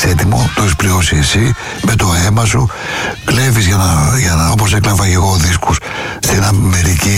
πας έτοιμο, το έχεις πληρώσει εσύ, με το αίμα σου, κλέβεις για να όπως έκλαβα και εγώ δίσκους στην Αμερική,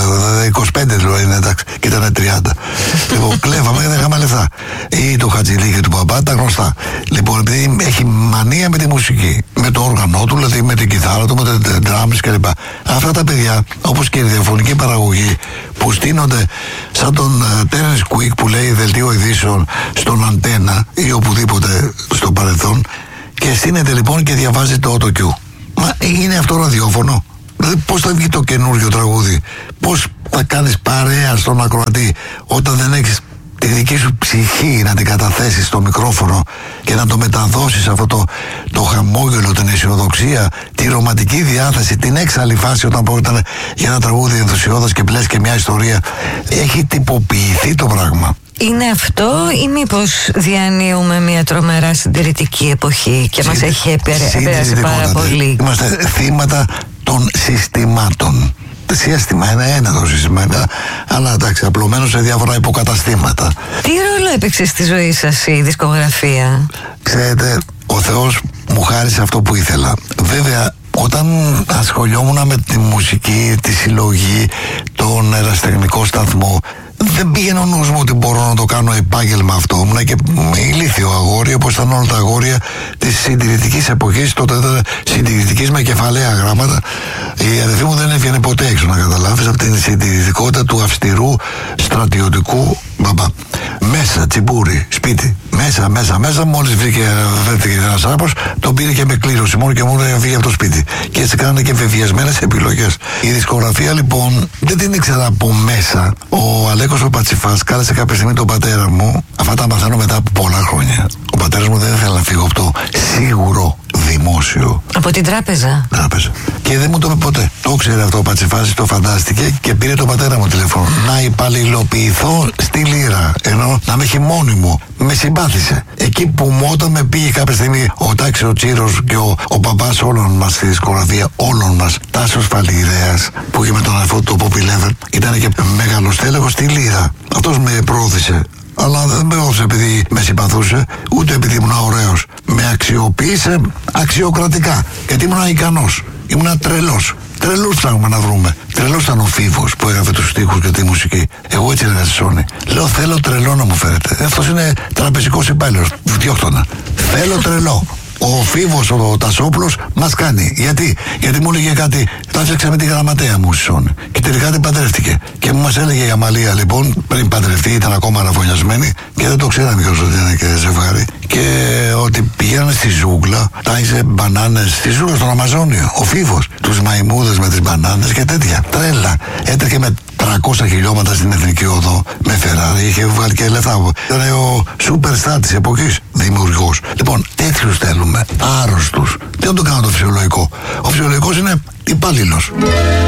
25 είναι εντάξει, και ήταν 30. Λοιπόν, κλέβαμε και δεν είχαμε λεφτά. Ή το Χατζηλίκη του παπά, τα γνωστά. Λοιπόν, επειδή έχει μανία με τη μουσική, με το όργανο του, δηλαδή με την κιθάρα του, με τα drums κλπ. Αυτά τα παιδιά, όπως και η διαφωνική παραγωγή, που στείνονται σαν τον Terence Quick που λέει δελτίο ειδήσεων στον Αντένα ή οπουδήποτε στο παρελθόν, και στείνεται λοιπόν και διαβάζει το AutoCue. Μα είναι αυτό ραδιόφωνο? Δηλαδή πώς θα βγει το καινούριο τραγούδι? Πώς θα κάνεις παρέα στον ακροατή όταν δεν έχεις τη δική σου ψυχή να την καταθέσεις στο μικρόφωνο και να το μεταδώσεις αυτό το χαμόγελο, την αισιοδοξία, τη ρομαντική διάθεση, την έξαλλη φάση όταν πρόκειται για ένα τραγούδι ενθουσιώδες και πλες και μια ιστορία? Έχει τυποποιηθεί το πράγμα. Είναι αυτό ή μήπως διανύουμε μια τρομερά συντηρητική εποχή και μας έχει επηρεάσει πάρα πολύ? Είμαστε θύματα των συστημάτων. Σύστημα είναι ένα το σύστημα, αλλά εντάξει, απλωμένο σε διάφορα υποκαταστήματα. Τι ρόλο έπαιξε στη ζωή σας η δισκογραφία? Ξέρετε, ο Θεός μου χάρισε αυτό που ήθελα. Βέβαια, όταν ασχολιόμουν με τη μουσική, τη συλλογή, τον ερασιτεχνικό σταθμό, δεν πήγαινε ο νους μου ότι μπορώ να το κάνω επάγγελμα αυτό. Ήμουνα και ηλίθιο αγόρι, όπως ήταν όλα τα αγόρια της συντηρητικής εποχής. Τότε ήταν συντηρητικής με κεφαλαία γράμματα. Η αδερφή μου δεν έβγαινε ποτέ έξω, να καταλάβεις, από την συντηρητικότητα του αυστηρού στρατιωτικού μπαμπά. Μέσα, τσιμπούρι, σπίτι. Μέσα. Μόλις βρήκε ένας άνθρωπος, τον πήρε και με κλήρωση μόνο και μόνο για να φύγει από το σπίτι. Και έτσι κάνανε και βεβαιασμένες επιλογές. Η δισκογραφία λοιπόν δεν την ήξερα από μέσα. Ο Αλέκος ο Πατσιφάς κάλεσε κάποια στιγμή τον πατέρα μου. Αυτά τα μαθαίνω μετά από πολλά χρόνια. Ο πατέρας μου δεν ήθελε να φύγω από το σίγουρο δημόσιο. Από την τράπεζα. Και δεν μου το είπε ποτέ. Το ξέρει αυτό ο Πατσιφάς, το φαντάστηκε και πήρε τον πατέρα μου τηλέφωνο. Να υπαλληλοποιηθώ στη Λύρα. Ενώ να με έχει μόνιμο. Με συμπάθησε. Εκεί που όταν με πήγε κάποια στιγμή ο Τάξης ο Τσίρος και ο παπάς όλων μας στη δισκογραφία, όλων μας, Τάσος Φαλιρέας, που είχε με τον αδερφό του το Poppy Lever, ήταν και μεγάλος τέλεχος στη Λύρα. Αυτός με πρόωθησε. Αλλά δεν με όθησε επειδή με συμπαθούσε, ούτε επειδή ήμουν ωραίος. Με αξιοποίησε αξιοκρατικά, γιατί ήμουν ικανός. Ήμουν τρελός. Τρελούς ψάχνουμε να βρούμε. Τρελός ήταν ο Φίβος που έγραφε τους στίχους και τη μουσική. Εγώ έτσι έλεγα στη Sony. Λέω θέλω τρελό να μου φέρετε. Αυτός είναι τραπεζικός υπάλληλος. Διώχτωνα. Θέλω τρελό. Ο Φίβος, ο Τασόπουλος, μας κάνει. Γιατί μου έλεγε κάτι, τα έφτιαξα με τη γραμματέα μου στη Sony. Και τελικά την παντρεύτηκε. Και μας έλεγε η Αμαλία λοιπόν, πριν παντρευτεί, ήταν ακόμα αραβωνιασμένη και δεν το ξέραμε κιόλας ότι είναι και ζευγάρι. Και ότι πηγαίνανε στη ζούγκλα, τάιζε μπανάνες στη ζούγκλα στον Αμαζόνιο. Ο Φίβος, τους μαϊμούδες με τις μπανάνες και τέτοια. Τρέλα. Έτρεχε με 300 χιλιόμετρα στην Εθνική Οδό με Φεράρι, είχε βγάλει και λεφτά. Ήταν ο superstar της εποχής, δημιουργός. Λοιπόν, τέτοιους θέλουμε, άρρωστους. Δεν το κάνω το φυσιολογικό. Ο φυσιολογικός είναι υπάλληλος.